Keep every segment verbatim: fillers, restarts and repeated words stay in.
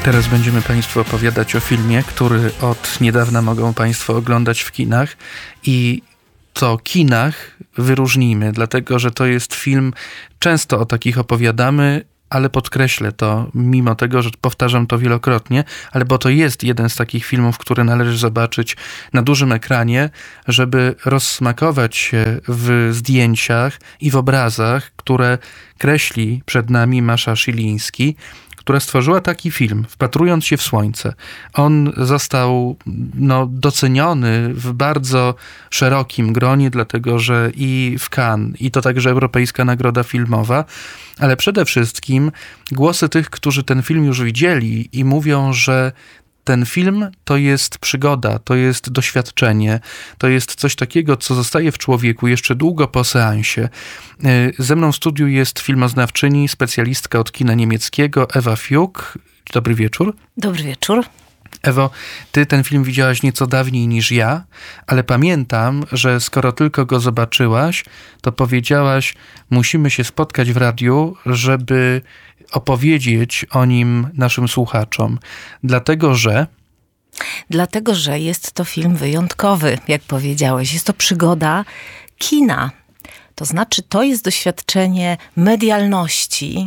Teraz będziemy Państwu opowiadać o filmie, który od niedawna mogą Państwo oglądać w kinach i to kinach wyróżnijmy, dlatego że to jest film, często o takich opowiadamy, ale podkreślę to, mimo tego, że powtarzam to wielokrotnie, ale bo to jest jeden z takich filmów, które należy zobaczyć na dużym ekranie, żeby rozsmakować się w zdjęciach i w obrazach, które kreśli przed nami Masza Szyliński, która stworzyła taki film, Wpatrując się w słońce. On został no, doceniony w bardzo szerokim gronie, dlatego że i w Cannes, i to także Europejska Nagroda Filmowa, ale przede wszystkim głosy tych, którzy ten film już widzieli i mówią, że ten film to jest przygoda, to jest doświadczenie, to jest coś takiego, co zostaje w człowieku jeszcze długo po seansie. Ze mną w studiu jest filmoznawczyni, specjalistka od kina niemieckiego, Ewa Fiuk. Dobry wieczór. Dobry wieczór. Ewo, ty ten film widziałaś nieco dawniej niż ja, ale pamiętam, że skoro tylko go zobaczyłaś, to powiedziałaś, musimy się spotkać w radiu, żeby opowiedzieć o nim naszym słuchaczom. Dlatego, że... Dlatego, że jest to film wyjątkowy, jak powiedziałeś. Jest to przygoda kina. To znaczy, to jest doświadczenie medialności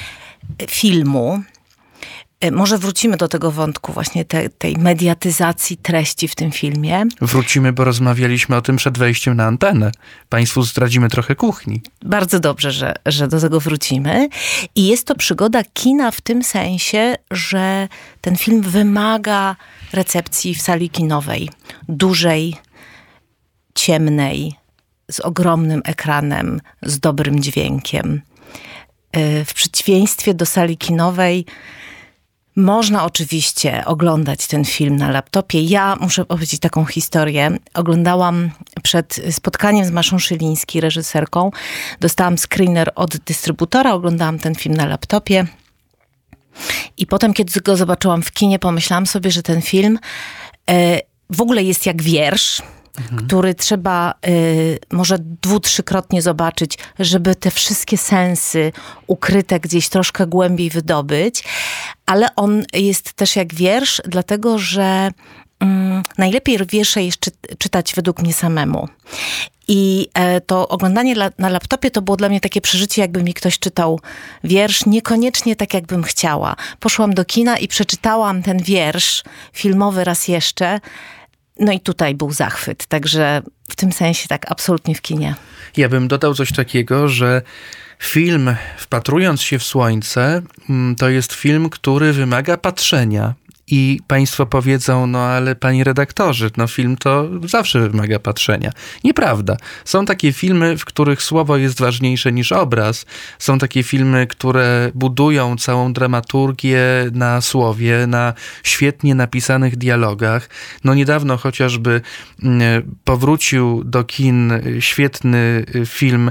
filmu. Może wrócimy do tego wątku właśnie te, tej mediatyzacji treści w tym filmie. Wrócimy, bo rozmawialiśmy o tym przed wejściem na antenę. Państwu zdradzimy trochę kuchni. Bardzo dobrze, że, że do tego wrócimy. I jest to przygoda kina w tym sensie, że ten film wymaga recepcji w sali kinowej. Dużej, ciemnej, z ogromnym ekranem, z dobrym dźwiękiem. W przeciwieństwie do sali kinowej można oczywiście oglądać ten film na laptopie. Ja muszę opowiedzieć taką historię. Oglądałam przed spotkaniem z Maszą Szyliński, reżyserką. Dostałam screener od dystrybutora, oglądałam ten film na laptopie. I potem, kiedy go zobaczyłam w kinie, pomyślałam sobie, że ten film e, w ogóle jest jak wiersz, Mhm. który trzeba y, może dwu, trzykrotnie zobaczyć, żeby te wszystkie sensy ukryte gdzieś troszkę głębiej wydobyć. Ale on jest też jak wiersz, dlatego że mm, najlepiej wiersze jest czy, czytać według mnie samemu. I e, to oglądanie la, na laptopie to było dla mnie takie przeżycie, jakby mi ktoś czytał wiersz, niekoniecznie tak, jakbym chciała. Poszłam do kina i przeczytałam ten wiersz filmowy raz jeszcze. No i tutaj był zachwyt, także w tym sensie tak absolutnie w kinie. Ja bym dodał coś takiego, że film Wpatrując się w słońce to jest film, który wymaga patrzenia. I państwo powiedzą, no ale panie redaktorzy, no film to zawsze wymaga patrzenia. Nieprawda. Są takie filmy, w których słowo jest ważniejsze niż obraz. Są takie filmy, które budują całą dramaturgię na słowie, na świetnie napisanych dialogach. No niedawno chociażby powrócił do kin świetny film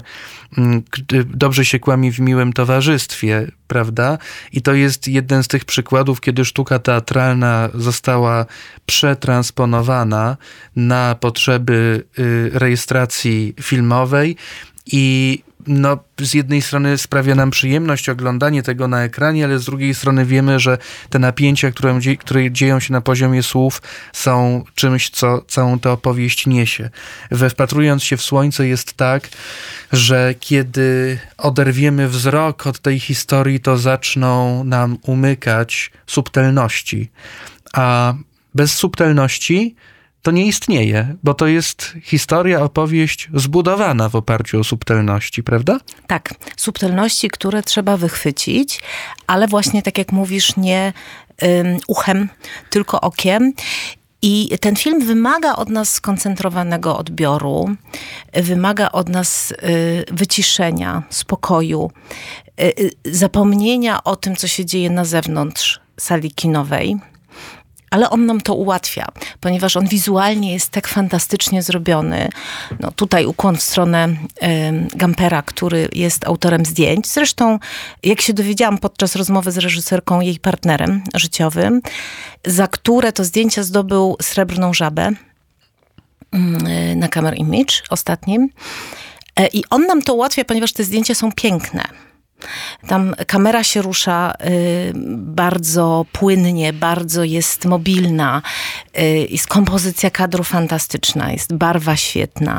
Dobrze się kłamie w miłym towarzystwie, prawda? I to jest jeden z tych przykładów, kiedy sztuka teatralna została przetransponowana na potrzeby rejestracji filmowej i no, z jednej strony sprawia nam przyjemność oglądanie tego na ekranie, ale z drugiej strony wiemy, że te napięcia, które, które dzieją się na poziomie słów, są czymś, co całą tę opowieść niesie. We Wpatrując się w słońce jest tak, że kiedy oderwiemy wzrok od tej historii, to zaczną nam umykać subtelności. A bez subtelności to nie istnieje, bo to jest historia, opowieść zbudowana w oparciu o subtelności, prawda? Tak, subtelności, które trzeba wychwycić, ale właśnie tak jak mówisz, nie um, uchem, tylko okiem. I ten film wymaga od nas skoncentrowanego odbioru, wymaga od nas y, wyciszenia, spokoju, y, y, zapomnienia o tym, co się dzieje na zewnątrz sali kinowej. Ale on nam to ułatwia, ponieważ on wizualnie jest tak fantastycznie zrobiony. No tutaj ukłon w stronę y, Gampera, który jest autorem zdjęć. Zresztą, jak się dowiedziałam podczas rozmowy z reżyserką, jej partnerem życiowym, za które to zdjęcia zdobył Srebrną Żabę y, na Camera Image ostatnim. Y, I on nam to ułatwia, ponieważ te zdjęcia są piękne. Tam kamera się rusza y, bardzo płynnie, bardzo jest mobilna, y, jest kompozycja kadru fantastyczna, jest barwa świetna.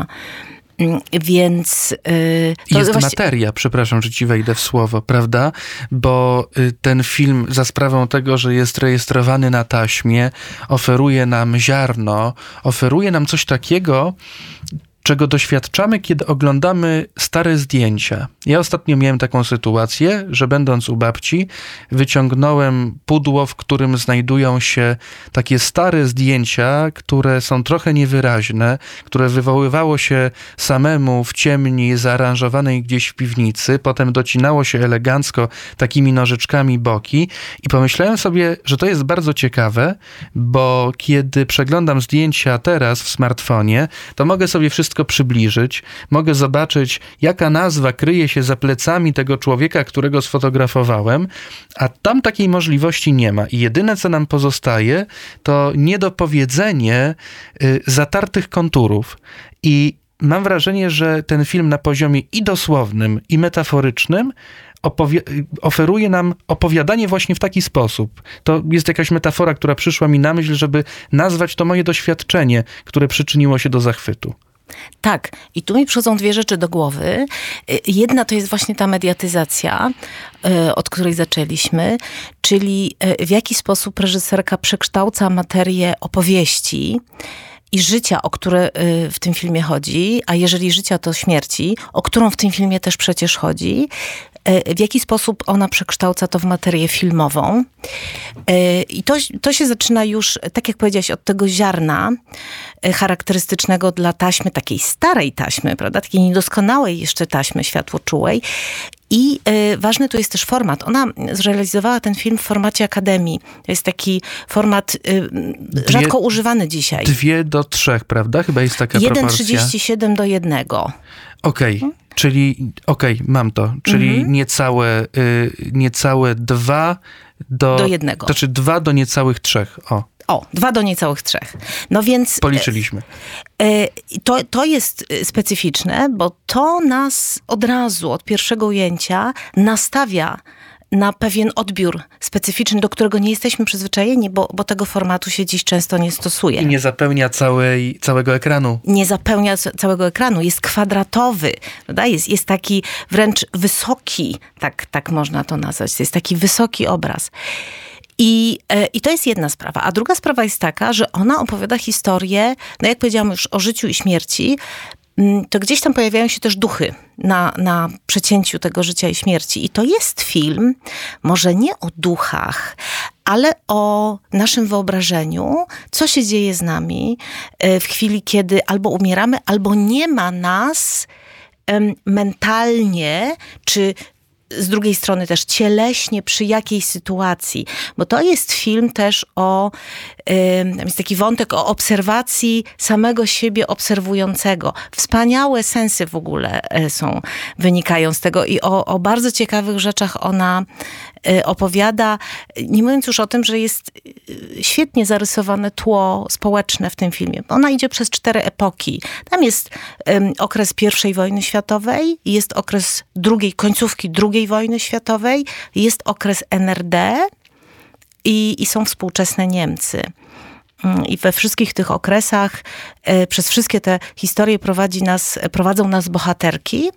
Więc yy, to jest właśnie... materia, przepraszam, że ci wejdę w słowo, prawda? Bo y, ten film za sprawą tego, że jest rejestrowany na taśmie, oferuje nam ziarno, oferuje nam coś takiego, czego doświadczamy, kiedy oglądamy stare zdjęcia. Ja ostatnio miałem taką sytuację, że będąc u babci, wyciągnąłem pudło, w którym znajdują się takie stare zdjęcia, które są trochę niewyraźne, które wywoływało się samemu w ciemni zaaranżowanej gdzieś w piwnicy, potem docinało się elegancko takimi nożyczkami boki i pomyślałem sobie, że to jest bardzo ciekawe, bo kiedy przeglądam zdjęcia teraz w smartfonie, to mogę sobie wszystko przybliżyć, mogę zobaczyć, jaka nazwa kryje się za plecami tego człowieka, którego sfotografowałem, a tam takiej możliwości nie ma. I jedyne, co nam pozostaje, to niedopowiedzenie y, zatartych konturów. I mam wrażenie, że ten film na poziomie i dosłownym, i metaforycznym opowi- oferuje nam opowiadanie właśnie w taki sposób. To jest jakaś metafora, która przyszła mi na myśl, żeby nazwać to moje doświadczenie, które przyczyniło się do zachwytu. Tak, i tu mi przychodzą dwie rzeczy do głowy. Jedna to jest właśnie ta mediatyzacja, od której zaczęliśmy, czyli w jaki sposób reżyserka przekształca materię opowieści i życia, o które w tym filmie chodzi, a jeżeli życia, to śmierci, o którą w tym filmie też przecież chodzi, w jaki sposób ona przekształca to w materię filmową. I to, to się zaczyna już, tak jak powiedziałaś, od tego ziarna charakterystycznego dla taśmy, takiej starej taśmy, prawda, takiej niedoskonałej jeszcze taśmy światłoczułej. I y, ważny tu jest też format. Ona zrealizowała ten film w formacie akademii. To jest taki format y, dwie, rzadko używany dzisiaj. Dwie do trzech, prawda? Chyba jest taka jeden proporcja. jeden przecinek trzydzieści siedem do jednego. Okej, okay. hmm? Czyli, okej, okay, mam to. Czyli mhm. niecałe, y, niecałe dwa do... Do jednego. To znaczy dwa do niecałych trzech, o. O, dwa do niecałych trzech. No więc... Policzyliśmy. To, to jest specyficzne, bo to nas od razu, od pierwszego ujęcia nastawia na pewien odbiór specyficzny, do którego nie jesteśmy przyzwyczajeni, bo, bo tego formatu się dziś często nie stosuje. I nie zapełnia całej, całego ekranu. Nie zapełnia całego ekranu. Jest kwadratowy, prawda? Jest, jest taki wręcz wysoki, tak, tak można to nazwać. To jest taki wysoki obraz. I, I to jest jedna sprawa. A druga sprawa jest taka, że ona opowiada historię, no jak powiedziałam już o życiu i śmierci, to gdzieś tam pojawiają się też duchy na, na przecięciu tego życia i śmierci. I to jest film, może nie o duchach, ale o naszym wyobrażeniu, co się dzieje z nami w chwili, kiedy albo umieramy, albo nie ma nas mentalnie, czy z drugiej strony też cieleśnie przy jakiejś sytuacji, bo to jest film też o, tam jest taki wątek o obserwacji samego siebie obserwującego. Wspaniałe sensy w ogóle są, wynikają z tego i o, o bardzo ciekawych rzeczach ona opowiada, nie mówiąc już o tym, że jest świetnie zarysowane tło społeczne w tym filmie. Ona idzie przez cztery epoki. Tam jest um, okres pierwszej wojny światowej, jest okres drugiej, końcówki drugiej wojny światowej, jest okres N R D i, i są współczesne Niemcy. I we wszystkich tych okresach, e, przez wszystkie te historie prowadzi nas, prowadzą nas bohaterki.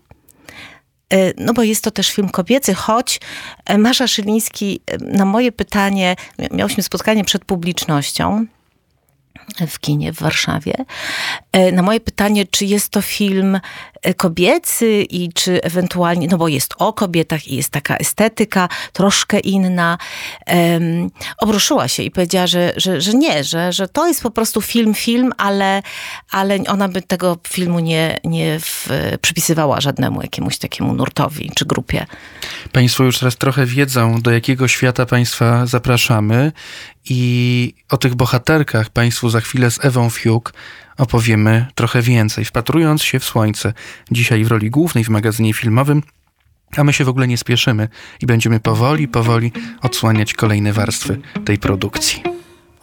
No bo jest to też film kobiecy, choć Masza Szyliński na moje pytanie, miałyśmy spotkanie przed publicznością w kinie w Warszawie, na moje pytanie, czy jest to film kobiecy i czy ewentualnie, no bo jest o kobietach i jest taka estetyka troszkę inna, um, obruszyła się i powiedziała, że, że, że nie, że, że to jest po prostu film, film, ale, ale ona by tego filmu nie, nie w, przypisywała żadnemu jakiemuś takiemu nurtowi czy grupie. Państwo już teraz trochę wiedzą, do jakiego świata Państwa zapraszamy i o tych bohaterkach Państwu za chwilę z Ewą Fiuk opowiemy trochę więcej, wpatrując się w słońce. Dzisiaj w roli głównej w magazynie filmowym, a my się w ogóle nie spieszymy i będziemy powoli, powoli odsłaniać kolejne warstwy tej produkcji.